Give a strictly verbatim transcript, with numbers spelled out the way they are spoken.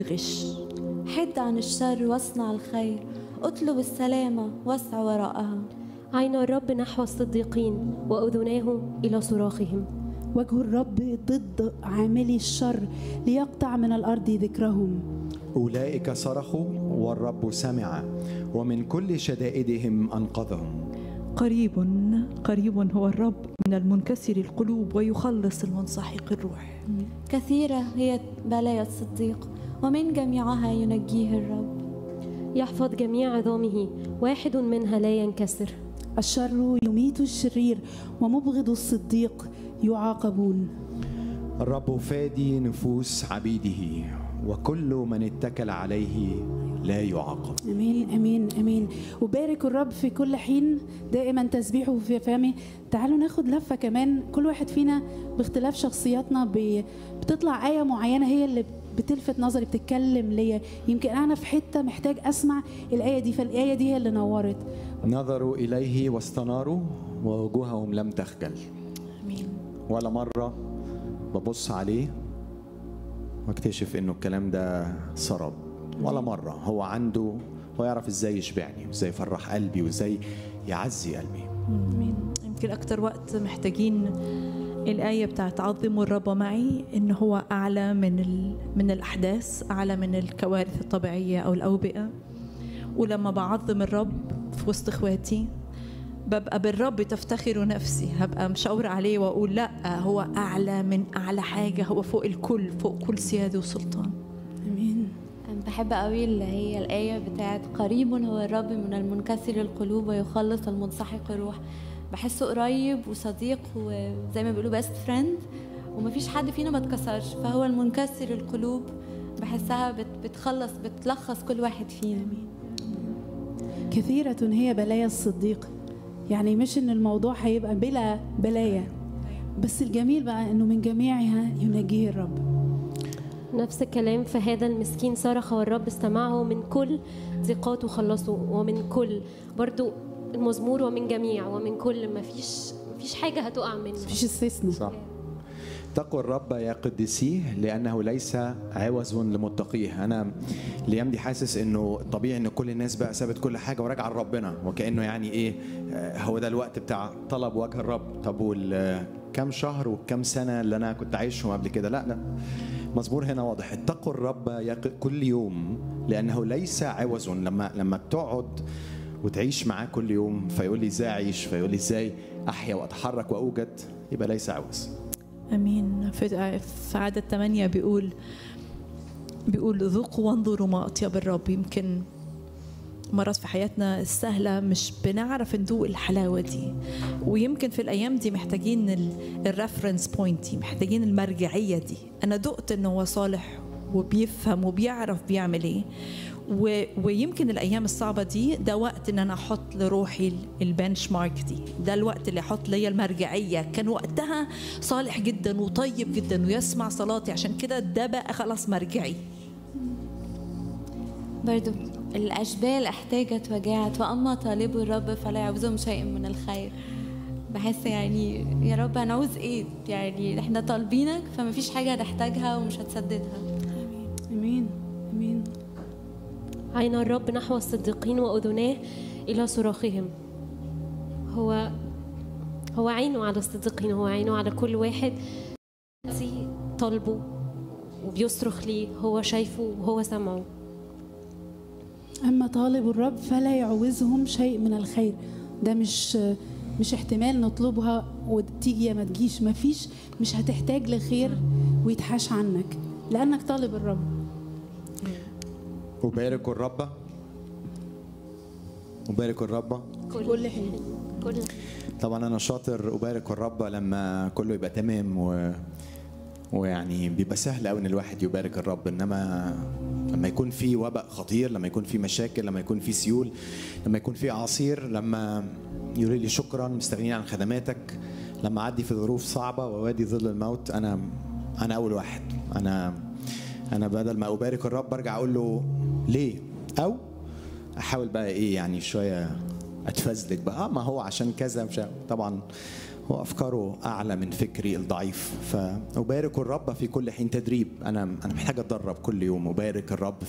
غش. حد عن الشر واصنع الخير، اطلب السلامة واسع وراءها. عين الرب نحو الصديقين وأذناه إلى صراخهم. وجه الرب ضد عاملي الشر ليقطع من الأرض ذكرهم. أولئك صرخوا والرب سمع ومن كل شدائدهم أنقذهم. قريب قريب هو الرب من المنكسر القلوب ويخلص المنسحق الروح. كثيرة هي بلايا الصديق ومن جميعها ينجيه الرب. يحفظ جميع عظامه، واحد منها لا ينكسر. الشر يميت الشرير ومبغض الصديق يعاقبون. الرب فادي نفوس عبيده وكل من اتكل عليه لا يعاقب. امين امين امين. وبارك الرب في كل حين، دائما تسبيحه في فمي. تعالوا ناخد لفه كمان، كل واحد فينا باختلاف شخصياتنا بتطلع ايه معينه هي اللي بتلفت نظري، بتتكلم ليا. يمكن انا في حته محتاج اسمع الايه دي، فالايه دي هي اللي نورت. نظروا اليه واستناروا ووجوههم لم تخجل. امين. ولا مره ببص عليه واكتشف انه الكلام ده سراب، ولا مرة. هو عنده، هو يعرف ازاي يشبعني وازاي يفرح قلبي وازاي يعزي قلبي. امين. يمكن اكتر وقت محتاجين الآية بتاعت عظموا الرب معي، إن هو أعلى من ال... من الأحداث، أعلى من الكوارث الطبيعية أو الأوبئة. ولما بعظم الرب في وسط إخواتي ببقى بالرب تفتخر نفسي، هبقى مشاور عليه وأقول لا، هو أعلى من أعلى حاجة، هو فوق الكل، فوق كل سيادة وسلطان. امين. أنا بحب قوي اللي هي الآية بتاعت قريب هو الرب من المنكسر القلوب ويخلص المنسحق الروح. بحسه قريب وصديق، وزي ما بيقولوا بيست فريند، ومفيش حد فينا ما اتكسرش، فهو المنكسر القلوب. بحسها بتخلص بتلخص كل واحد فينا. كثيرة هي بلايا الصديق، يعني مش ان الموضوع هيبقى بلا بلايا، بس الجميل بقى انه من جميعها ينجيه الرب. نفس الكلام، فهذا المسكين صرخ والرب استمعه، من كل ضيقاته خلصه، ومن كل برضو المزمور ومن جميع ومن كل، ما فيش مفيش حاجة هتقع منه، مفيش استثناء. صح. اتقوا الرب يا قديسيه لأنه ليس عوز لمتقيه. أنا الأيام دي حاسس إنه طبيعي إن كل الناس بقى سابت كل حاجة وراجعة لربنا، وكأنه يعني إيه، هو ده الوقت بتاع طلب وجه الرب. طب والكم شهر والكم سنة اللي أنا كنت عايشهم قبل كده؟ لا لا، مزمور هنا واضح، اتقوا الرب كل يوم لأنه ليس عوز. لما لما تقعد وتعيش معاه كل يوم فيقول لي ازاي اعيش، فيقول لي ازاي احيا واتحرك واوجد، يبقى ليس عوز. امين. في في عدد ثمانية بيقول بيقول ذوقوا وانظروا ما اطيب الرب. يمكن مرات في حياتنا السهلة مش بنعرف ندوق الحلاوة دي، ويمكن في الأيام دي محتاجين الريفرنس بوينت، محتاجين المرجعية دي. أنا دقت إنه هو صالح وبيفهم وبيعرف بيعمل إيه، ويمكن الأيام الصعبة دي ده وقت إن أنا أحط لروحي البنش مارك دي، ده الوقت اللي أحط لي المرجعية. كان وقتها صالح جدا وطيب جدا ويسمع صلاتي، عشان كده ده بقى خلاص مرجعي. برضو الأشبال احتاجت وجاعت، وأما طالب الرب فلا يعوزهم شيء من الخير. بحس يعني يا رب هنعوز إيه؟ يعني إحنا طالبينك، فما فيش حاجة هنحتاجها ومش هتسددها. أمين أمين. عين الرب نحو الصديقين وأذناه إلى صراخهم. هو هو عينه على الصديقين، هو عينه على كل واحد طالبه وبيصرخ ليه، هو شايفه وهو سمعه. أما طالب الرب فلا يعوزهم شيء من الخير. ده مش مش احتمال نطلبها وتيجي يا ما تجيش، مفيش، مش هتحتاج لخير ويتحاش عنك لأنك طالب الرب. أبارك الرب، أبارك الرب كل حين. كل طبعا أنا شاطر أبارك الرب لما كله يبقى تمام، و ويعني بيبقى سهل قوي ان الواحد يبارك الرب. انما لما يكون في وباء خطير، لما يكون في مشاكل، لما يكون في سيول، لما يكون في عصير، لما يقول لي شكرا مستغنيين عن خدماتك، لما اعدي في ظروف صعبه ووادي ظل الموت، انا انا اول واحد. انا انا بدل ما ابارك الرب برجع اقول له ليه، او احاول بقى ايه يعني شويه اتفزلك بقى، ما هو عشان كذا. مش طبعا وافكاره اعلى من فكري الضعيف. فابارك الرب في كل حين. تدريب، انا انا محتاج اتدرب كل يوم. ابارك الرب